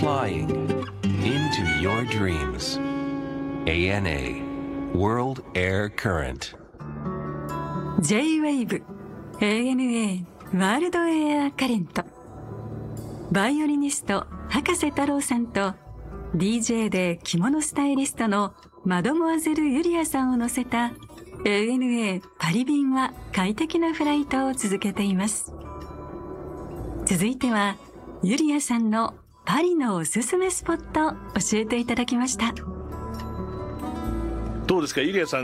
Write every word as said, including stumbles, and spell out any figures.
flying into your dreams. エーエヌエー World Air Current J-Wave エーエヌエー ワールドエアカレント。バイオリニスト葉加瀬太郎さんと ディージェー で着物スタイリストのマドモアゼルユリアさんを乗せた エーエヌエー パリ便は快適なフライトを続けています。続いてはユリアさんのパリのおすすめスポット教えていただきました。 どうですか、ユリアさん、